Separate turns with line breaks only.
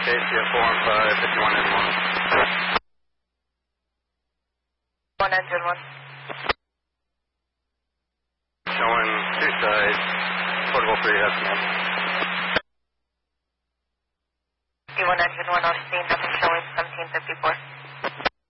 KCF 415, 51 and 1.
1 engine 1.
Showing two sides, portable 3 decimal.
51 engine 1 on scene, nothing showing, 1754.